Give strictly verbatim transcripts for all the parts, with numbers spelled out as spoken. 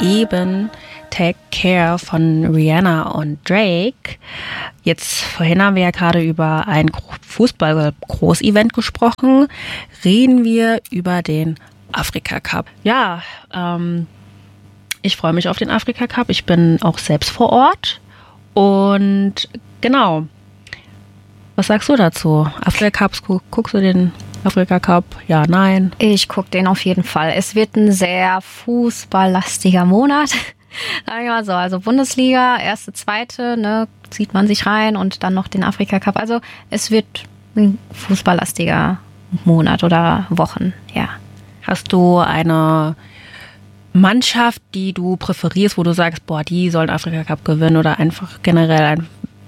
eben Take Care von Rihanna und Drake. Jetzt vorhin haben wir ja gerade über ein Fußball-Großevent gesprochen. Reden wir über den Afrika Cup. Ja, ähm, ich freue mich auf den Afrika Cup. Ich bin auch selbst vor Ort. Und genau. Was sagst du dazu? Afrika Cups, guckst du den Afrika Cup? Ja, nein? Ich gucke den auf jeden Fall. Es wird ein sehr fußballlastiger Monat. Sagen wir mal so, also Bundesliga, erste, zweite, ne, zieht man sich rein und dann noch den Afrika Cup. Also es wird ein fußballlastiger Monat oder Wochen, ja. Hast du eine Mannschaft, die du präferierst, wo du sagst, boah, die sollen Afrika Cup gewinnen oder einfach generell ein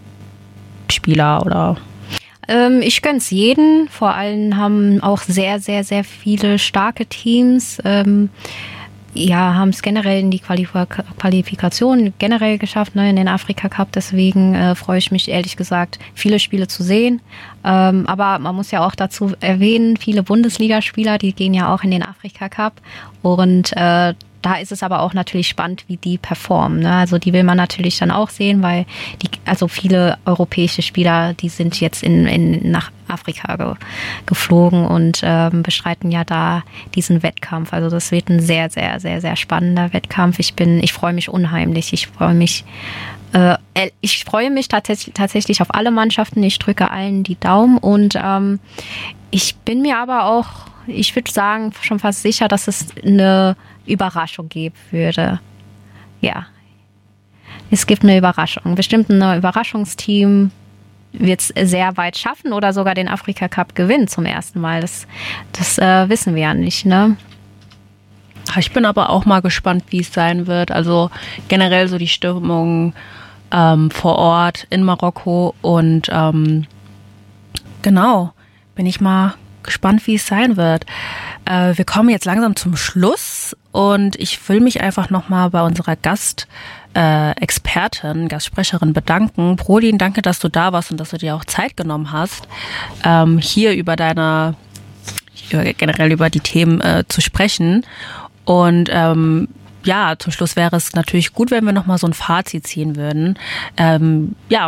Spieler oder? Ähm, ich gönn's jeden. Vor allem haben auch sehr, sehr, sehr viele starke Teams ähm, ja, haben es generell in die Qualifik- Qualifikation generell geschafft, ne, in den Afrika Cup. Deswegen äh, freue ich mich ehrlich gesagt, viele Spiele zu sehen. Ähm, aber man muss ja auch dazu erwähnen, viele Bundesligaspieler, die gehen ja auch in den Afrika Cup. Und äh, da ist es aber auch natürlich spannend, wie die performen. Ne? Also die will man natürlich dann auch sehen, weil die, also viele europäische Spieler, die sind jetzt in, in nach Afrika ge, geflogen und ähm, bestreiten ja da diesen Wettkampf. Also das wird ein sehr, sehr, sehr, sehr spannender Wettkampf. Ich bin, ich freue mich unheimlich. Ich freue mich, äh, ich freue mich tats- tatsächlich auf alle Mannschaften. Ich drücke allen die Daumen und ähm, ich bin mir aber auch, ich würde sagen, schon fast sicher, dass es eine Überraschung geben würde. Ja. Es gibt eine Überraschung. Bestimmt ein Überraschungsteam wird es sehr weit schaffen oder sogar den Afrika Cup gewinnen zum ersten Mal. Das, das äh, wissen wir ja nicht, ne? Ich bin aber auch mal gespannt, wie es sein wird. Also generell so die Stimmung ähm, vor Ort in Marokko und ähm, genau, bin ich mal gespannt, wie es sein wird. Äh, wir kommen jetzt langsam zum Schluss und ich will mich einfach nochmal bei unserer Gast äh, Expertin, Gastsprecherin bedanken. Brodin, danke, dass du da warst und dass du dir auch Zeit genommen hast, ähm, hier über deine, generell über die Themen äh, zu sprechen. Und ähm, ja, zum Schluss wäre es natürlich gut, wenn wir nochmal so ein Fazit ziehen würden. Ähm, ja,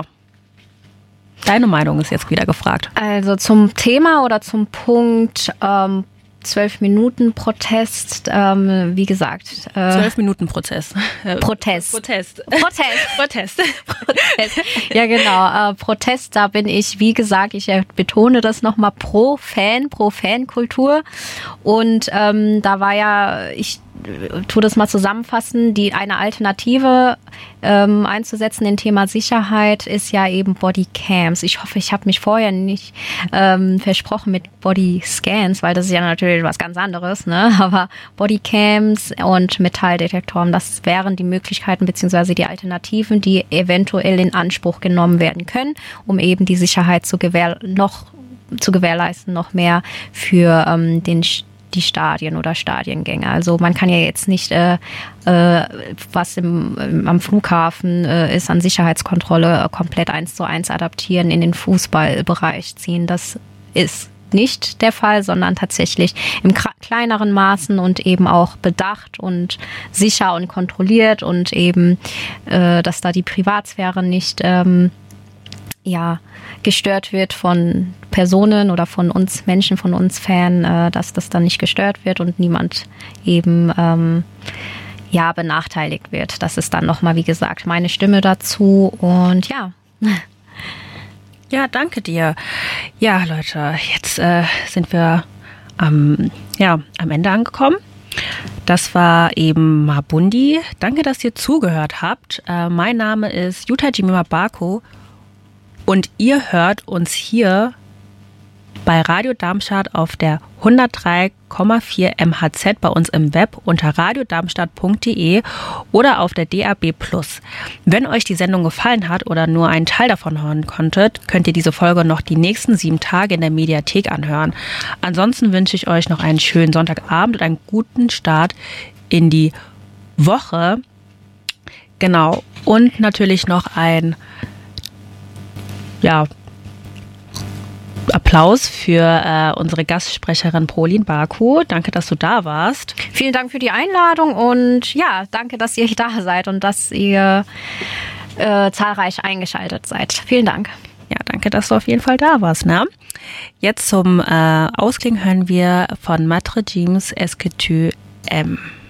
deine Meinung ist jetzt wieder gefragt. Also zum Thema oder zum Punkt ähm, zwölf Minuten Protest, ähm, wie gesagt. Äh, zwölf Minuten Prozess. Protest. Protest. Protest. Protest. Protest. Ja, genau. Äh, Protest, da bin ich, wie gesagt, ich betone das nochmal pro Fan, pro Fankultur. Und ähm, da war ja, ich tue das mal zusammenfassen, die eine Alternative ähm, einzusetzen im Thema Sicherheit ist ja eben Bodycams. Ich hoffe, ich habe mich vorher nicht ähm, versprochen mit Bodyscans, weil das ist ja natürlich was ganz anderes, ne? Aber Bodycams und Metalldetektoren, das wären die Möglichkeiten bzw. die Alternativen, die eventuell in Anspruch genommen werden können, um eben die Sicherheit zu gewähr- noch zu gewährleisten, noch mehr für ähm, den die Stadien oder Stadiengänge. Also man kann ja jetzt nicht, äh, äh, was im, im, am Flughafen äh, ist an Sicherheitskontrolle, äh, komplett eins zu eins adaptieren, in den Fußballbereich ziehen. Das ist nicht der Fall, sondern tatsächlich im k- kleineren Maßen und eben auch bedacht und sicher und kontrolliert und eben, äh, dass da die Privatsphäre nicht ähm, ja, gestört wird von Personen oder von uns Menschen, von uns Fan, äh, dass das dann nicht gestört wird und niemand eben ähm, ja, benachteiligt wird. Das ist dann nochmal, wie gesagt, meine Stimme dazu und ja. Ja, danke dir. Ja, Leute, jetzt äh, sind wir am, ja, am Ende angekommen. Das war eben Mabundi. Danke, dass ihr zugehört habt. Äh, mein Name ist Jutta Jemima Barko. Und ihr hört uns hier bei Radio Darmstadt auf der hundertdrei Komma vier M H Z bei uns im Web unter radiodarmstadt punkt de oder auf der D A B Plus. Wenn euch die Sendung gefallen hat oder nur einen Teil davon hören konntet, könnt ihr diese Folge noch die nächsten sieben Tage in der Mediathek anhören. Ansonsten wünsche ich euch noch einen schönen Sonntagabend und einen guten Start in die Woche. Genau. Und natürlich noch ein ja, Applaus für äh, unsere Gastsprecherin Prolin Baku. Danke, dass du da warst. Vielen Dank für die Einladung und ja, danke, dass ihr da seid und dass ihr äh, zahlreich eingeschaltet seid. Vielen Dank. Ja, danke, dass du auf jeden Fall da warst. Ne? Jetzt zum äh, Ausklingen hören wir von Matre James Est-ce que tu aimes?